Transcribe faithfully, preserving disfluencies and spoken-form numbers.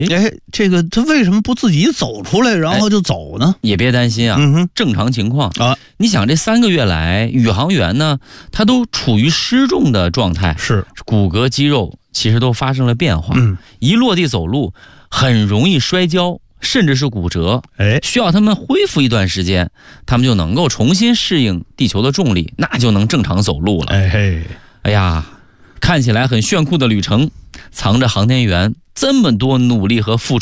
哎，这个他为什么不自己走出来，然后就走呢？ 哎、也别担心啊， 嗯哼， 正常情况啊。 你想这三个月来，宇航员呢，他都处于失重的状态， 是骨骼肌肉其实都发生了变化， 嗯， 一落地走路很容易摔跤，甚至是骨折。 哎， 需要他们恢复一段时间，他们就能够重新适应地球的重力，那就能正常走路了。 哎嘿， 哎呀，看起来很炫酷的旅程，藏着航天员这么多努力和付出。